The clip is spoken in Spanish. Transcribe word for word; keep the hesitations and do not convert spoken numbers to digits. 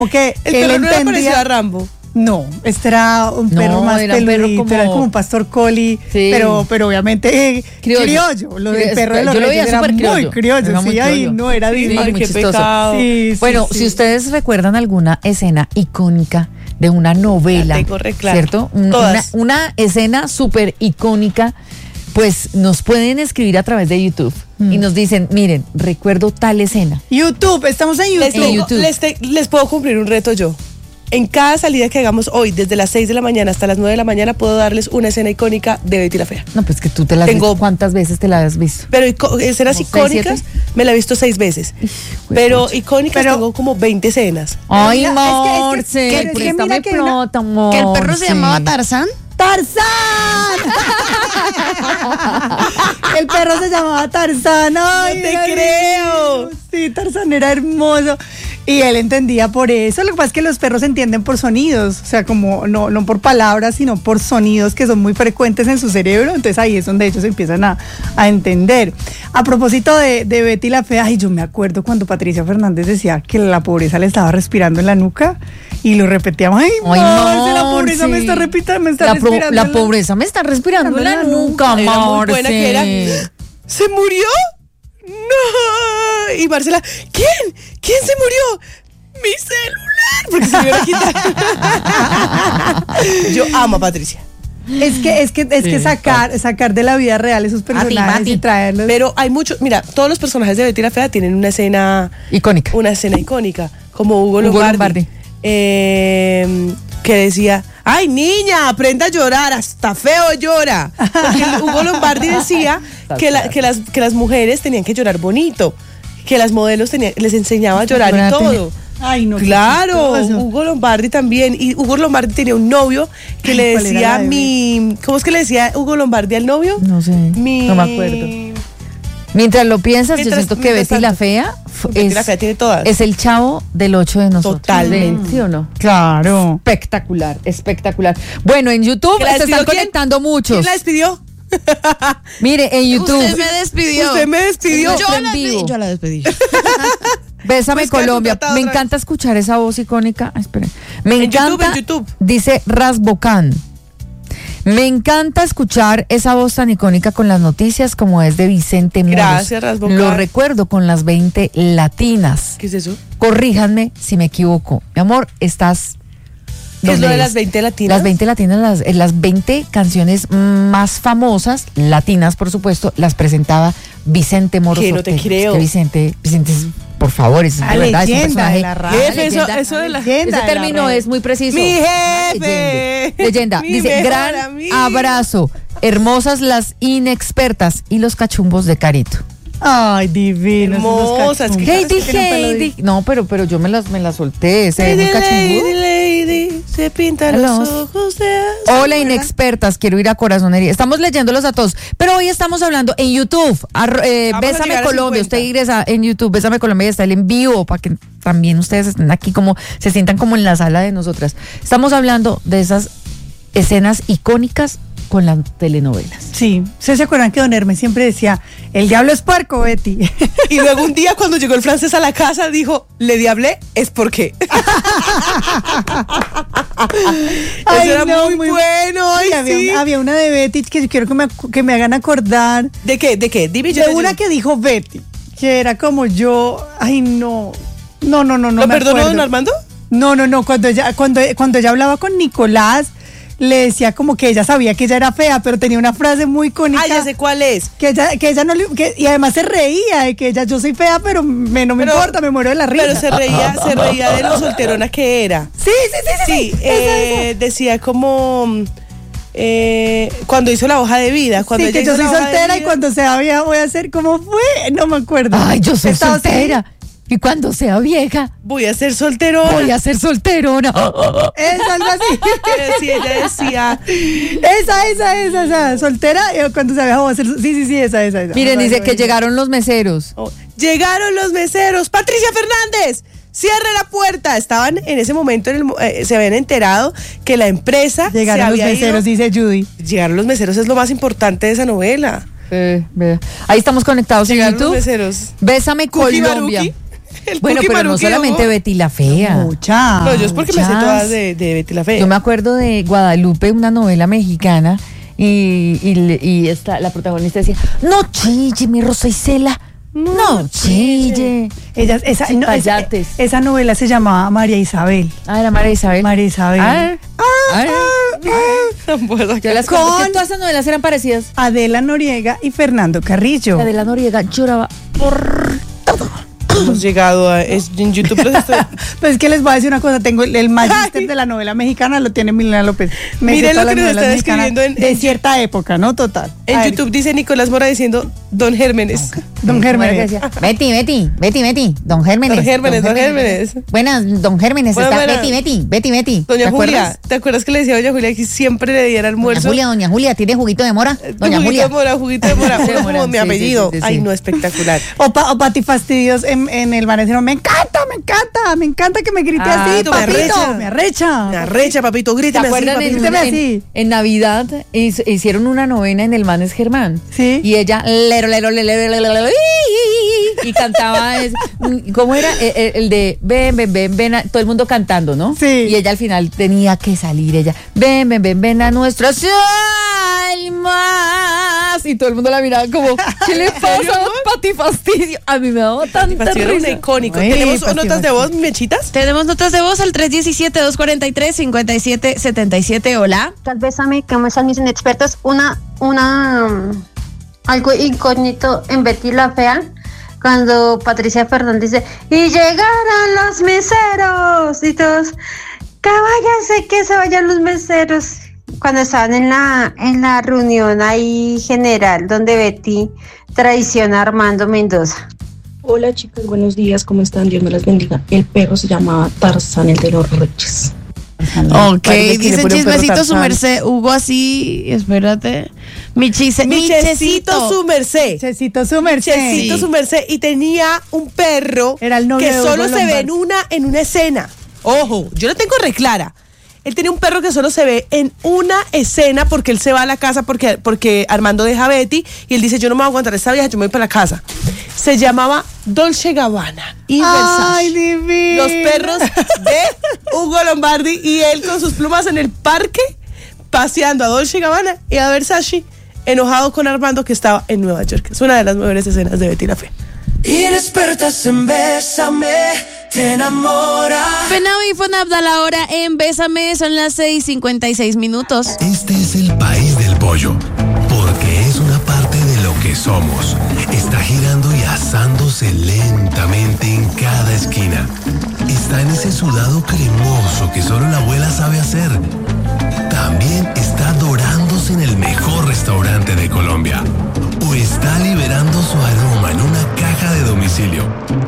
que el él perro no entendía. le pareció a Rambo. No, este era un perro No, más era un perro peludito, como- era como un pastor collie, Sí. pero, pero obviamente eh, Criollo. criollo. Lo del Es- perro de los yo lo Reyes veía era súper muy criollo. criollo, Era muy sí, ahí criollo. no era Sí, Disney. Ay, muy qué chistoso. pecado. Sí, sí, Bueno, sí. si ustedes recuerdan alguna escena icónica de una novela, La tengo re clara. ¿cierto? Un- Una, Todas. una escena súper icónica, pues nos pueden escribir a través de YouTube y nos dicen, miren, recuerdo tal escena. YouTube, estamos en Les, YouTube. En tengo- YouTube. les, te- les puedo cumplir un reto yo. En cada salida que hagamos hoy, desde las seis de la mañana hasta las nueve de la mañana, puedo darles una escena icónica de Betty la Fea. No, pues que tú te la has Tengo- visto. ¿Cuántas veces te la has visto? Pero ico- escenas ¿Como seis, icónicas siete? me la he visto seis veces. Pero icónicas Pero- tengo como veinte escenas. Ay, mira, es que- es que- Morse, es que préstame mira que una- plata, amor. Que el perro se llamaba Tarzán. ¡Tarzán! El perro se llamaba Tarzán. Ay, No te era creo. lindo. Sí, Tarzán era hermoso. Y él entendía por eso. Lo que pasa es que los perros entienden por sonidos. O sea, como no, no por palabras, sino por sonidos que son muy frecuentes en su cerebro. Entonces ahí es donde ellos empiezan a, a entender. A propósito de, de Betty la Fea, ay, yo me acuerdo cuando Patricia Fernández decía que la pobreza le estaba respirando en la nuca. Y lo repetíamos. Ay, Ay, Marce, la Morse. pobreza me está repitiendo, me está la, pro- respirando. la en pobreza me está respirando en la nuca, Era muy Morse. buena que era. ¿Se murió? No. Y Marcela, ¿quién? ¿Quién se murió? Mi celular. Porque se me iba a quitar. Yo amo a Patricia. Es que, es que, es que Sí, sacar, sacar de la vida real esos personajes Mati. y traerlos. Pero hay muchos, mira, todos los personajes de Betty la Fea tienen una escena, Icónica. una escena icónica, como Hugo Hugo Lombardi, Lombardi. eh, que decía, ay niña, aprenda a llorar, hasta feo llora. Porque Hugo Lombardi decía que, la- que, las, que las mujeres tenían que llorar bonito, que las modelos tenían, les enseñaba a llorar y Llorar, todo. Ay, no. qué Claro, chistoso. Hugo Lombardi también. Y Hugo Lombardi tenía un novio que Ay, le ¿cuál era decía la de mi. ¿Cómo es que le decía Hugo Lombardi al novio? No sé, Mi- no me acuerdo. Mientras lo piensas, yo Mientras- siento que mientras Betty la tanto. Fea f- Betty es, la Fea tiene todas. es el chavo del ocho de nosotros. Totalmente. ¿Sí o no? Claro. Espectacular, espectacular. Bueno, en YouTube ¿Que la se están despidió quién? conectando muchos. ¿Quién la despidió? Mire, en YouTube, Usted me despidió. Usted me despidió. Yo en la, vivo. despedí, yo la despedí. Bésame Pues queda Colombia. contratada Me otra encanta escuchar esa voz icónica. Ay, esperen. Me En encanta. YouTube, en YouTube. Dice Rasbocan. Me encanta escuchar esa voz tan icónica con las noticias como es de Vicente Moros. Gracias, Rasbocan. Lo recuerdo con las veinte latinas. ¿Qué es eso? Corríjanme si me equivoco. Mi amor, estás. ¿Qué es lo ¿dónde de las veinte latinas? Las veinte latinas, las, eh, las veinte canciones más famosas, latinas por supuesto, las presentaba Vicente Moros. Que no te Ortega. creo. Es que Vicente, Vicente, es- por favor, es La de verdad, es un leyenda personaje. de la radio. Jefe, Una eso, leyenda. eso de la. Leyenda Ese de la término radio. es muy preciso. Mi Una jefe. Leyenda. Leyenda. Mi Dice, mejor gran amigo". abrazo. Hermosas las inexpertas y los cachumbos de Carito. Ay, divino. Hermosas, qué Heidi, es que no te lo Heidi. No, pero, pero yo me las, me las solté. Se ve muy Lady, cachumbudo. lady, lady, se pinta los Los- ojos de azul. Hola, inexpertas, quiero ir a Corazonería. Estamos leyéndolos a todos, pero hoy estamos hablando en YouTube. Arro- eh, Vamos a Bésame llegar a Colombia. cincuenta. Usted ingresa en YouTube, Bésame Colombia, y está el en vivo para que también ustedes estén aquí, como se sientan como en la sala de nosotras. Estamos hablando de esas escenas icónicas con las telenovelas. Sí, ¿ustedes se acuerdan que don Hermes siempre decía, el diablo es puerco, Betty? Y luego un día cuando llegó el francés a la casa dijo, le diablé, es porque. Ay, Eso era no, muy, muy- bueno. Ay, Y había, sí. una, había una de Betty que yo quiero que me, acu- que me hagan acordar. ¿De qué? ¿De qué? Dime yo. De te una ayudo. que dijo Betty, que era como yo, ay no, no, no, no, no. ¿Lo me perdonó acuerdo. don Armando? No, no, no, cuando ella, cuando, cuando ella hablaba con Nicolás, le decía como que ella sabía que ella era fea, pero tenía una frase muy icónica. Ah, ya sé cuál es. Que ella, que ella no le, que- y además se reía de que ella, yo soy fea, pero me, no me Pero- importa, me muero de la risa. Pero se reía, se reía de lo solterona que era. Sí, sí, sí, sí. Sí, sí, esa, eh, esa. decía como eh, cuando hizo la hoja de vida. Cuando Sí, ella que yo hizo soy la hoja de soltera y vida. cuando sea vieja voy a hacer, ¿cómo fue? No me acuerdo. Ay, yo soy Estaba así. soltera. Y cuando sea vieja, Voy a ser solterona. voy a ser solterona. Es algo así. Pero sí, ella decía. Esa, esa, esa, esa. Soltera y cuando sea vieja voy a ser. Sí, sí, sí, esa, esa. esa. Miren, Ay, dice ay, que ay. llegaron los meseros. Oh, llegaron los meseros. Patricia Fernández, cierre la puerta. Estaban en ese momento, en el mo- eh, se habían enterado que la empresa Llegaron se los había meseros, ido. dice Judy. Llegaron los meseros, es lo más importante de esa novela. Eh, vea. Ahí estamos conectados Llegaron en los YouTube. meseros. Bésame Cookie Colombia. Baruki. El Bueno, Cookie pero no Maruqueo. solamente Betty la Fea. Mucha. No, yo es porque me sé Muchas. todas de, de Betty la Fea. Yo me acuerdo de Guadalupe, una novela mexicana, y, y, le- y esta, la protagonista decía, no chille, mi Rosa Isela, no, chille. Ella, esa, Sin no, esa, payates. esa novela se llamaba María Isabel. Ah, era María Isabel. María Isabel. Ah, ah, yo las Con- conté que todas esas novelas eran parecidas. Adela Noriega y Fernando Carrillo. La de la Noriega lloraba por todo. Hemos llegado a... es- en YouTube los estoy... Pues es que les voy a decir una cosa, tengo el, el magíster de la novela mexicana, lo tiene Milena López. Me Miren sé todas lo que las nos novelas está mexicanas escribiendo en- de en- cierta época, ¿no? Total. En A ver, YouTube dice Nicolás Mora diciendo Don Gérmenes. Don ¿Cómo era que Gérmenes. decía? Betty, Betty, Betty, Betty, don Gérmenes. Don Gérmenes, Don Gérmenes. Buenas, don Gérmenes, Buenas, está buenas. Betty, Betty, Betty, Betty. Doña ¿Te Julia, acuerdas? ¿te acuerdas que le decía a Doña Julia que siempre le diera Doña almuerzo? Julia, doña Julia, ¿tiene juguito de mora? Doña juguito Julia. de mora, juguito de mora, Juguito de uno como mora, mi sí, apellido. sí, sí, sí, Ay, sí. no, espectacular. O, pa, o patifastidios en, en el vanecino. Me encanta, me encanta, me encanta que me grite Ah, así, me papito. arrecha. Me arrecha. Me arrecha, papito, ¿Te gríteme así, acuerdan papito. en, gríteme en- así. en Navidad hiz- hicieron una novena en el Manes Germán? Sí. Y ella lero, lero, lero, lero, lero, lero, y cantaba es- ¿cómo era? El, el- el de ven, ven, ven, ven, a- todo el mundo cantando, ¿no? Sí. Y ella al final tenía que salir, ella, ven, ven, ven, ven a nuestras almas. Y todo el mundo la miraba como, ¿qué le pasa? Pati Fastidio. A mí me daba tanta Pasión era un risa. icónico. Ay, ¿Tenemos Pasión notas de Fastidio. voz, mechitas? Tenemos notas de voz al tres uno siete, dos cuatro tres, cinco siete siete siete. Hola. Tal vez a mí, como están mis inexpertos, una, una, um, algo incógnito en Betty la Fea, cuando Patricia Fernández dice, y llegaron los meseros, y todos, que váyanse, que se vayan los meseros. Cuando estaban en la, en la reunión ahí general, donde Betty traiciona a Armando Mendoza. Hola chicas, buenos días, ¿cómo están? Dios me las bendiga. El perro se llamaba Tarzán, el de los Reyes. Ok, Parece que le dice pone un perro chismecito su Tarzán. merced. Hugo así, espérate. Mi chise, Michecito su merced. Checito su merced. Checito su merced. Y tenía un perro Era el novio que de solo Hugo se ve en Lombardi. una, en una escena. Ojo, yo la tengo re clara. Él tenía un perro que solo se ve en una escena porque él se va a la casa porque, porque Armando deja a Betty y él dice, yo no me voy a aguantar esta vieja, yo me voy para la casa. Se llamaba Dolce Gabbana y Versace. Ay, divino. Los perros de Hugo Lombardi y él con sus plumas en el parque paseando a Dolce Gabbana y a Versace enojado con Armando que estaba en Nueva York. Es una de las mejores escenas de Betty la Fea. Inexpertas en Bésame, te enamora. Penao y Fonab a la hora en Bésame, son las seis cincuenta y seis minutos. Este es el país del pollo, porque es una parte de lo que somos. Está girando y asándose lentamente en cada esquina. Está en ese sudado cremoso que solo la abuela sabe hacer. También está dorándose en el mejor restaurante de Colombia. O está liberando su aroma en una caja de domicilio.